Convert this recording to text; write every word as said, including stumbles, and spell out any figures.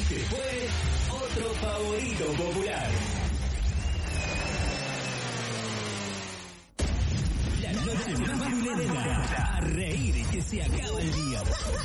Este fue otro favorito popular. La noche más lenta. A reír que se acaba el día.